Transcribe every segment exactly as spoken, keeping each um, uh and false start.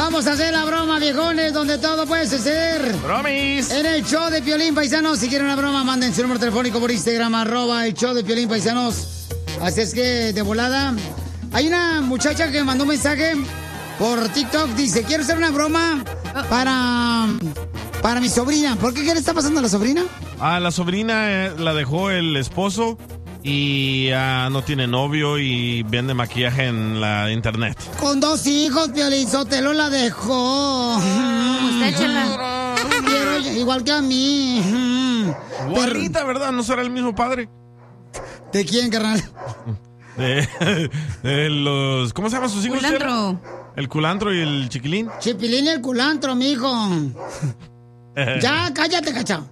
Vamos a hacer la broma, viejones, donde todo puede suceder. ¡Bromis! En el show de Piolín, paisanos. Si quieren una broma, manden su número telefónico por Instagram, arroba el show de Piolín, paisanos. Así es que, de volada. Hay una muchacha que mandó un mensaje por TikTok. Dice, quiero hacer una broma para... Para mi sobrina. ¿Por qué? ¿Qué le está pasando a la sobrina? A la sobrina eh, la dejó el esposo y uh, no tiene novio y vende maquillaje en la internet. Con dos hijos, Piolín Sotelo la dejó. Usted, chela. Quiero, igual que a mí. Igualita, ¿verdad? ¿No será el mismo padre? ¿De quién, carnal? De, de los... ¿Cómo se llaman sus hijos? Culantro. El culantro y el chiquilín. Chipilín y el culantro, mijo. Ya, cállate, cacha.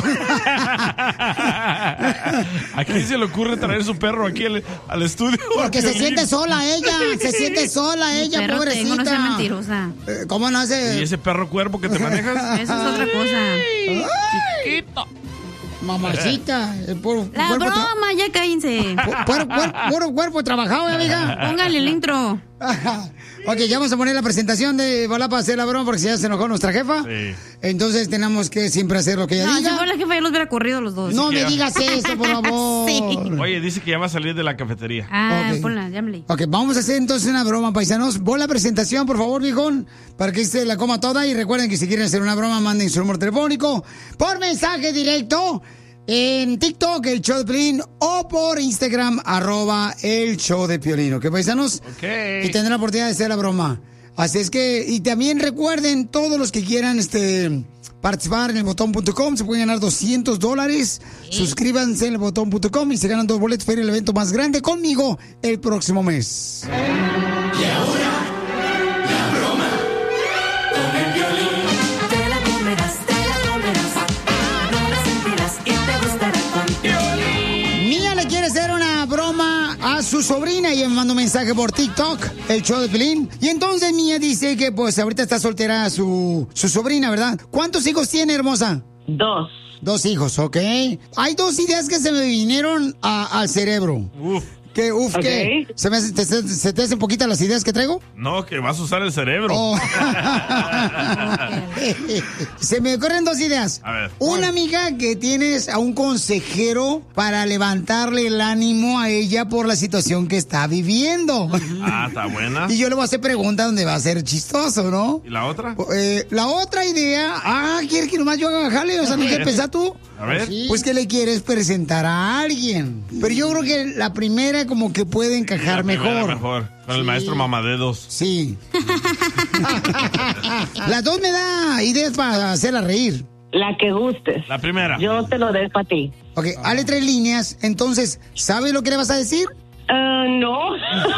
¿A quién se le ocurre traer su perro aquí al, al estudio? Porque se siente sola ella, se siente sola ella, perro pobrecita. tengo, no sea mentirosa. Eh, ¿Cómo no hace? ¿Y ese perro cuerpo que te manejas? Eso es otra cosa. Chiquito. Mamacita. El puro, La cuerpo broma, tra- ya cállense. pu- puro, cuerpo, puro cuerpo trabajado, ¿eh, amiga? Póngale el intro. Ok, ya vamos a poner la presentación de Balá para hacer la broma porque ya se enojó nuestra jefa. Sí. Entonces tenemos que siempre hacer lo que ella No, si diga. fuera la jefa, yo los hubiera corrido los dos. No me ya. digas eso, por favor. Sí. Oye, dice que ya va a salir de la cafetería. Ah, Ok. ponla, llámale. Ok, vamos a hacer entonces una broma, paisanos. Pon la presentación, por favor, viejón, para que se la coma toda. Y recuerden que si quieren hacer una broma, manden su número telefónico por mensaje directo en TikTok, el show de Piolín, o por Instagram, arroba el show de Piolín. ¿Ok, paisanos? Ok. Y tendrán la oportunidad de hacer la broma. Así es que, y también recuerden, todos los que quieran este participar en el botón punto com, se pueden ganar doscientos dólares. Suscríbanse en el botón punto com y se ganan dos boletos para ir al evento más grande conmigo el próximo mes. Y ahora, la broma con el Piolín. Te la comerás, te la comerás, no la sentirás y te gustará con Piolín. Mía le quiere hacer una broma a su sobrina y me mandó un mensaje por TikTok, el show de Piolín. Y entonces Mía dice que pues ahorita está soltera su, su sobrina, ¿verdad? ¿Cuántos hijos tiene, hermosa? Dos. Dos hijos, ¿ok? Hay dos ideas que se me vinieron a- al cerebro. Uf. Que, uf, Ok. que ¿se, me, hace- te- se, se te hacen poquitas las ideas que traigo? No, que vas a usar el cerebro. Oh. Se me ocurren dos ideas. A ver. Una amiga que tienes a un consejero para levantarle el ánimo a ella por la situación que está viviendo. Ah, está buena. Y yo le voy a hacer preguntas donde va a ser chistoso, ¿no? ¿Y la otra? Eh, la otra idea, ah, ¿quieres que nomás yo haga jale? O sea, ¿no quieres pensar tú? A ver. Pues que le quieres presentar a alguien. Pero yo creo que la primera como que puede encajar La primera mejor. mejor. Con el Sí. maestro Mamadedos. Sí. Las dos me da ideas para hacerla reír. La que gustes. La primera. Yo te lo dejo a ti. Ok, hale tres líneas. Entonces, ¿sabes lo que le vas a decir? Ah, no.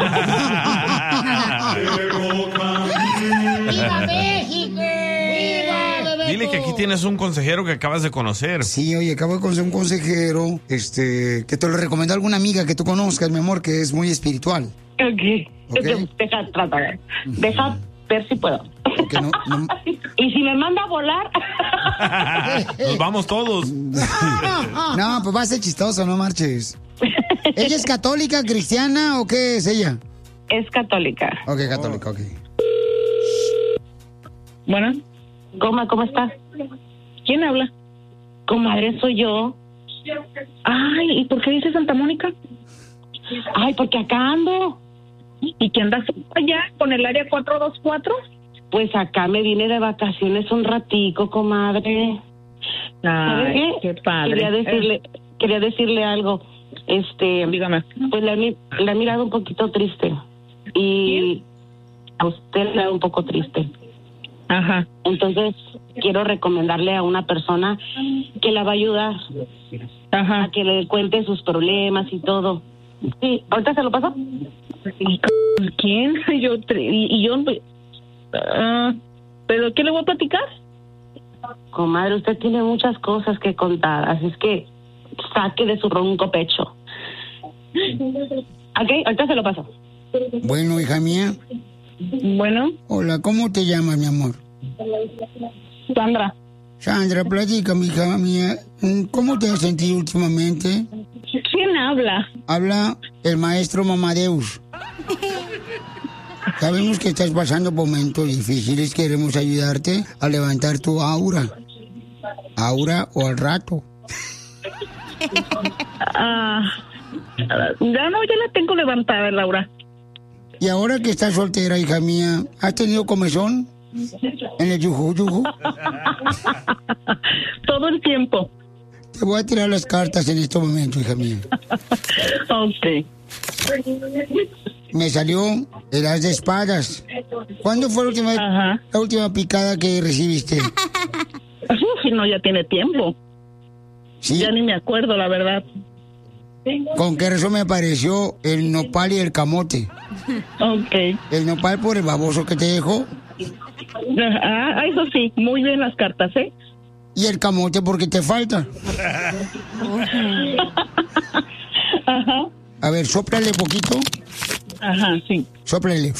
¡Viva México! ¡Viva, Bebeto! Dile que aquí tienes un consejero que acabas de conocer. Sí, oye, acabo de conocer un consejero, este, que te lo recomendó alguna amiga que tú conozcas, mi amor, que es muy espiritual. Ok. Ok. Deja tratar. Deja ver si puedo. Que no, no- Y si me manda a volar. Nos vamos todos. no, pues va a ser chistoso, no marches. ¿Ella es católica, cristiana o qué es ella? Es católica. Ok, católica, ok. Bueno. Goma, ¿cómo estás? ¿Quién habla? Comadre, soy yo. Ay, ¿y por qué dice Santa Mónica? Ay, porque acá ando. ¿Y qué andas allá con el área cuatro dos cuatro? Pues acá me vine de vacaciones un ratico, comadre. ¿Sabe Ay, qué padre. Quería decirle, quería decirle algo. Este, Dígame. pues la, he mi- la he mirado un poquito triste. Y a usted le da un poco triste. Ajá. Entonces, quiero recomendarle a una persona que la va a ayudar Ajá. a que le cuente sus problemas y todo. Sí, ¿ahorita se lo paso? ¿Y con quién? Yo, tre- y, y yo, ah, ¿pero qué le voy a platicar? Comadre, usted tiene muchas cosas que contar, así es que saque de su ronco pecho. Ok, ahorita se lo paso. Bueno, hija mía. Bueno, Hola, ¿cómo te llamas, mi amor? Sandra. Sandra, platica, mi hija mía. ¿Cómo te has sentido últimamente? ¿Quién habla? Habla el maestro Mamadeus. Sabemos que estás pasando momentos difíciles. Queremos ayudarte a levantar tu aura. Aura o al rato. Ah, ya no, ya la tengo levantada, Laura. Y ahora que estás soltera, hija mía, ¿has tenido comezón en el yuju yuju? Todo el tiempo. Te voy a tirar las cartas en este momento, hija mía. Ok. Me salió el as de espadas. ¿Cuándo fue la última, la última picada que recibiste? Uf, no, ya tiene tiempo. ¿Sí? Ya ni me acuerdo, la verdad. ¿Con qué razón me apareció el nopal y el camote? Ok. El nopal por el baboso que te dejó. Ah, eso sí, muy bien las cartas, ¿eh? Y el camote porque te falta. Ajá. A ver, sóplale poquito. Ajá, sí. Sóplale.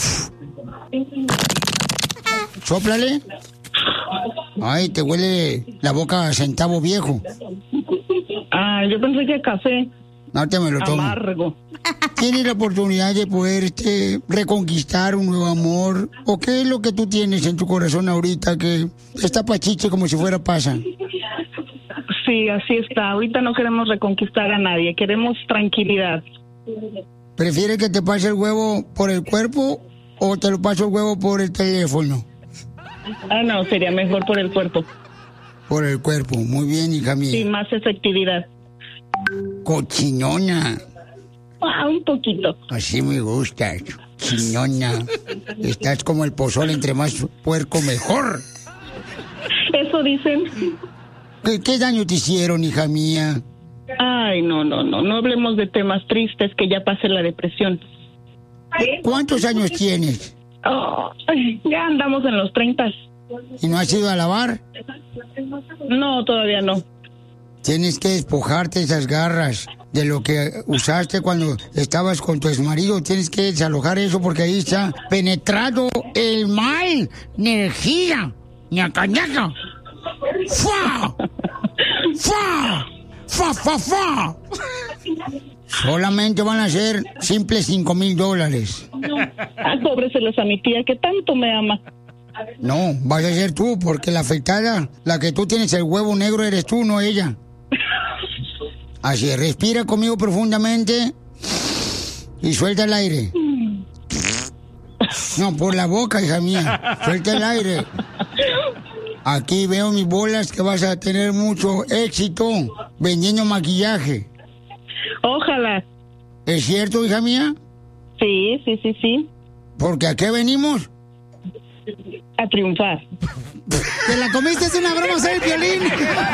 Sóplale. Ay, te huele la boca a centavo viejo. Ah, yo pensé que café. No te me lo tomo. Amargo. ¿Tienes la oportunidad de poder este, reconquistar un nuevo amor? ¿O qué es lo que tú tienes en tu corazón ahorita que está pachiche como si fuera pasa? Sí, así está. Ahorita no queremos reconquistar a nadie, queremos tranquilidad. ¿Prefieres que te pase el huevo por el cuerpo o te lo paso el huevo por el teléfono? Ah, no, sería mejor por el cuerpo. Por el cuerpo, muy bien, hija mía. Sí, más efectividad. Cochinona. Ah, un poquito. Así me gusta, chinona. Estás como el pozole, entre más puerco mejor. Eso dicen. ¿Qué, qué daño te hicieron, hija mía? Ay, no, no, no, no hablemos de temas tristes, que ya pase la depresión. ¿Cuántos años tienes? Oh, ya andamos en los treinta. ¿Y no has ido a lavar? No, todavía no. Tienes que despojarte esas garras de lo que usaste cuando estabas con tu exmarido. Tienes que desalojar eso porque ahí está penetrado el mal. Energía. Ñaca, ñaca. ¡Fa! ¡Fa! ¡Fa, fa, fa! Solamente van a ser simples cinco mil dólares. Ah, cóbreselos a mi tía que tanto me ama. No, vas a ser tú, porque la afectada, la que tú tienes el huevo negro eres tú, no ella. Así, respira conmigo profundamente y suelta el aire. No, por la boca, hija mía. Suelta el aire. Aquí veo mis bolas que vas a tener mucho éxito vendiendo maquillaje. Ojalá. ¿Es cierto, hija mía? Sí, sí, sí, sí. ¿Porque a qué venimos? A triunfar. ¿Te la comiste? Es una broma, soy el Piolín.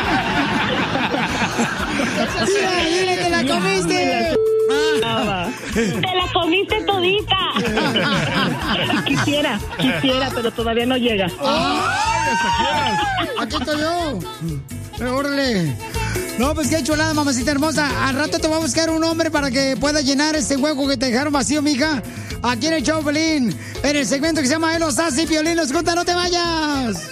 Mira, dile, te la comiste. Te la comiste todita. Quisiera, quisiera, pero todavía no llega. Aquí estoy yo. Eh, órale. No, pues qué chulada, mamacita hermosa. Al rato te voy a buscar un hombre para que pueda llenar ese hueco que te dejaron vacío, mija. Aquí en el show, Piolín. En el segmento que se llama Elos Así, Piolín. Nos cuenta, no te vayas.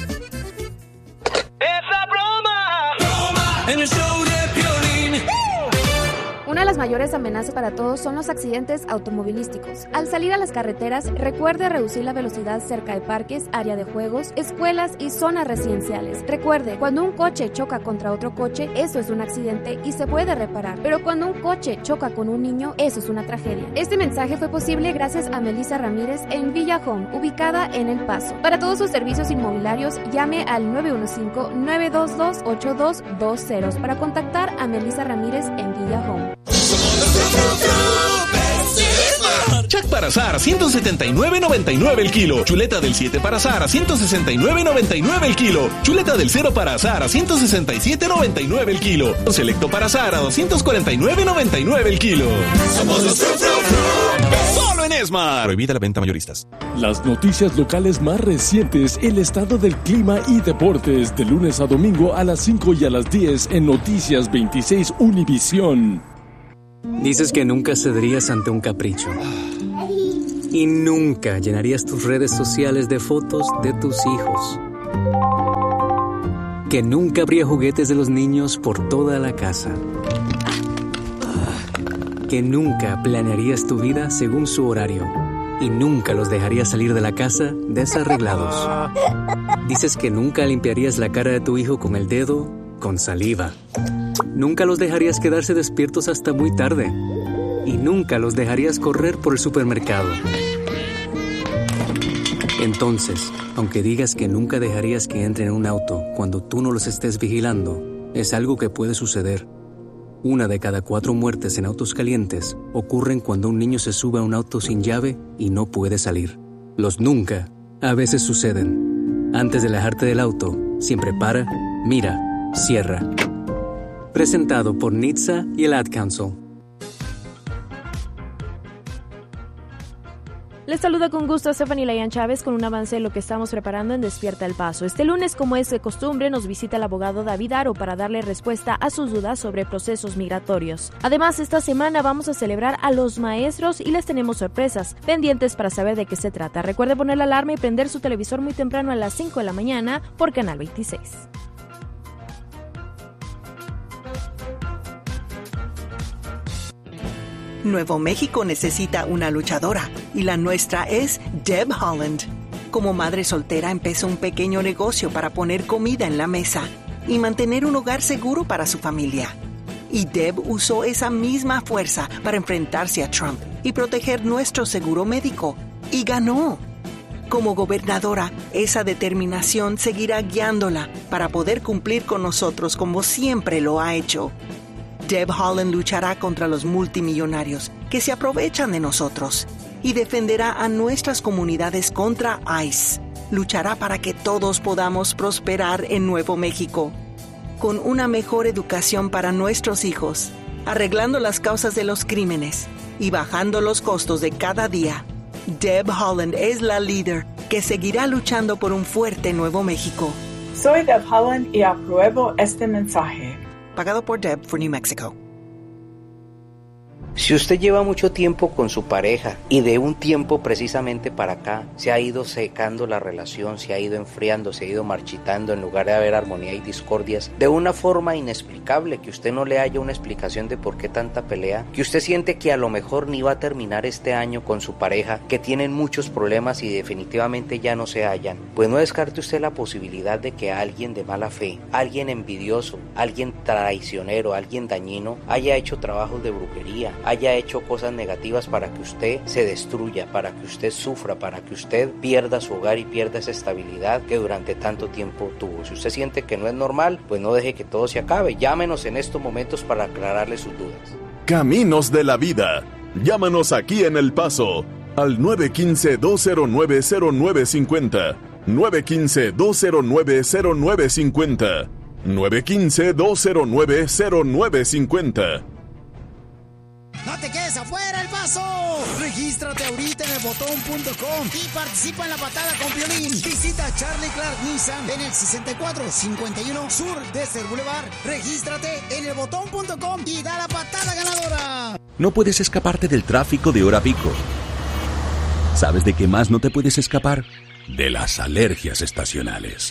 ¡Esa broma! ¡Broma! En el show de Piolín. Una de las mayores amenazas para todos son los accidentes automovilísticos. Al salir a las carreteras, recuerde reducir la velocidad cerca de parques, área de juegos, escuelas y zonas residenciales. Recuerde, cuando un coche choca contra otro coche, eso es un accidente y se puede reparar. Pero cuando un coche choca con un niño, eso es una tragedia. Este mensaje fue posible gracias a Melissa Ramírez en Villa Home, ubicada en El Paso. Para todos sus servicios inmobiliarios, llame al nueve uno cinco, nueve dos dos, ocho dos dos cero para contactar a Melissa Ramírez en Villa Home. Jack para Azar, ciento setenta y nueve noventa y nueve el kilo. Chuleta del siete para azar a ciento sesenta y nueve noventa y nueve el kilo. Chuleta del cero para azar a ciento sesenta y siete noventa y nueve el kilo. Selecto para azar a doscientos cuarenta y nueve noventa y nueve el kilo. Somos los Fru Fru Fru. Solo en Esmar. Prohibida la venta mayoristas. Las noticias locales más recientes, el estado del clima y deportes, de lunes a domingo a las cinco y a las diez en Noticias veintiséis Univisión. Dices que nunca cederías ante un capricho. Y nunca llenarías tus redes sociales de fotos de tus hijos. Que nunca habría juguetes de los niños por toda la casa. Que nunca planearías tu vida según su horario. Y nunca los dejarías salir de la casa desarreglados. Dices que nunca limpiarías la cara de tu hijo con el dedo con saliva. Nunca los dejarías quedarse despiertos hasta muy tarde. Y nunca los dejarías correr por el supermercado. Entonces, aunque digas que nunca dejarías que entren en un auto cuando tú no los estés vigilando, es algo que puede suceder. Una de cada cuatro muertes en autos calientes ocurren cuando un niño se sube a un auto sin llave y no puede salir. Los nunca a veces suceden. Antes de alejarte del auto, siempre para, mira, cierra. Presentado por N H T S A y el Ad Council. Les saluda con gusto a Stephanie Layan Chávez con un avance de lo que estamos preparando en Despierta el Paso. Este lunes, como es de costumbre, nos visita el abogado David Aro para darle respuesta a sus dudas sobre procesos migratorios. Además, esta semana vamos a celebrar a los maestros y les tenemos sorpresas pendientes para saber de qué se trata. Recuerde poner la alarma y prender su televisor muy temprano a las cinco de la mañana por Canal veintiséis. Nuevo México necesita una luchadora y la nuestra es Deb Haaland. Como madre soltera empezó un pequeño negocio para poner comida en la mesa y mantener un hogar seguro para su familia. Y Deb usó esa misma fuerza para enfrentarse a Trump y proteger nuestro seguro médico. Y ganó. Como gobernadora, esa determinación seguirá guiándola para poder cumplir con nosotros como siempre lo ha hecho. Deb Haaland luchará contra los multimillonarios que se aprovechan de nosotros y defenderá a nuestras comunidades contra ICE. Luchará para que todos podamos prosperar en Nuevo México, con una mejor educación para nuestros hijos, arreglando las causas de los crímenes y bajando los costos de cada día. Deb Haaland es la líder que seguirá luchando por un fuerte Nuevo México. Soy Deb Haaland y apruebo este mensaje. Pagado por Deb for New Mexico. Si usted lleva mucho tiempo con su pareja y de un tiempo precisamente para acá se ha ido secando la relación, se ha ido enfriando, se ha ido marchitando en lugar de haber armonía y discordias de una forma inexplicable, que usted no le haya una explicación de por qué tanta pelea, que usted siente que a lo mejor ni va a terminar este año con su pareja, que tienen muchos problemas y definitivamente ya no se hallan, pues no descarte usted la posibilidad de que alguien de mala fe, alguien envidioso, alguien traicionero, alguien dañino haya hecho trabajos de brujería, haya hecho cosas negativas para que usted se destruya, para que usted sufra, para que usted pierda su hogar y pierda esa estabilidad que durante tanto tiempo tuvo. Si usted siente que no es normal, pues no deje que todo se acabe. Llámenos en estos momentos para aclararle sus dudas. Caminos de la vida. Llámanos aquí en El Paso al nueve uno cinco, dos cero nueve, cero nueve cinco cero, nueve uno cinco, dos cero nueve, cero nueve cinco cero, nueve uno cinco, dos cero nueve, cero nueve cinco cero. ¡No te quedes afuera, El Paso! Regístrate ahorita en el botón punto com y participa en la patada con Piolín. Visita Charlie Clark Nissan en el sesenta y cuatro cincuenta y uno Sur Desert Boulevard. Regístrate en el botón punto com y da la patada ganadora. No puedes escaparte del tráfico de hora pico. ¿Sabes de qué más no te puedes escapar? De las alergias estacionales.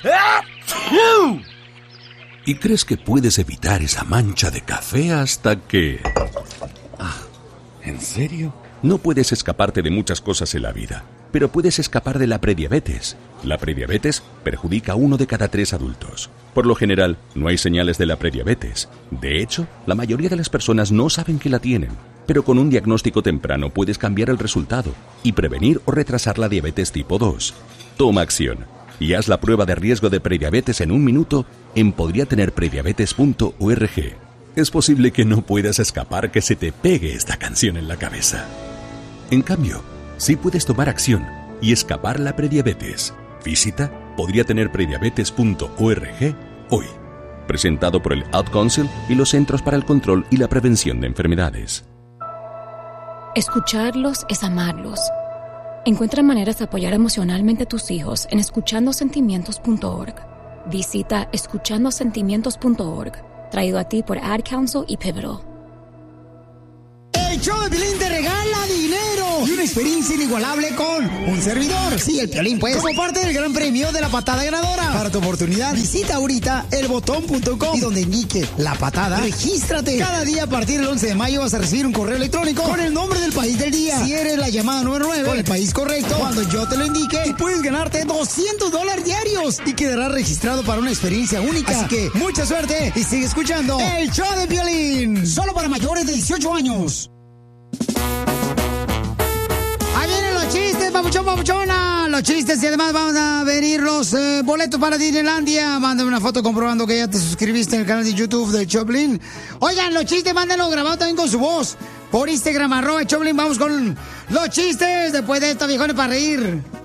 Y crees que puedes evitar esa mancha de café hasta que... Ah, ¿en serio? No puedes escaparte de muchas cosas en la vida, pero puedes escapar de la prediabetes. La prediabetes perjudica a uno de cada tres adultos. Por lo general, no hay señales de la prediabetes. De hecho, la mayoría de las personas no saben que la tienen. Pero con un diagnóstico temprano puedes cambiar el resultado y prevenir o retrasar la diabetes tipo dos. Toma acción y haz la prueba de riesgo de prediabetes en un minuto en podría tener prediabetes punto org. Es posible que no puedas escapar que se te pegue esta canción en la cabeza. En cambio, sí puedes tomar acción y escapar la prediabetes. Visita podría tener prediabetes punto org hoy. Presentado por el Ad Council y los Centros para el Control y la Prevención de Enfermedades. Escucharlos es amarlos. Encuentra maneras de apoyar emocionalmente a tus hijos en escuchando sentimientos punto org. Visita escuchando sentimientos punto org. Traído a ti por Ad Council y Pivotal. El show de Piolín te regala dinero y una experiencia inigualable con un servidor. Sí, el Piolín, pues. Como parte del gran premio de la patada ganadora. Para tu oportunidad, visita ahorita el botón punto com y donde indique la patada, regístrate. Cada día a partir del once de mayo vas a recibir un correo electrónico con el nombre del país del día. Si eres la llamada número nueve con el país correcto, cuando yo te lo indique, y puedes ganarte doscientos dólares diarios y quedarás registrado para una experiencia única. Así que mucha suerte y sigue escuchando el show de Piolín. Solo para mayores de dieciocho años. Ahí vienen los chistes, papuchón, papuchona. Los chistes y además van a venir los eh, boletos para Disneylandia. Mándame una foto comprobando que ya te suscribiste en el canal de YouTube de Choplin. Oigan, los chistes, mándenlos grabados también con su voz. Por Instagram, arroba Choplin. Vamos con los chistes después de estos viejones para reír.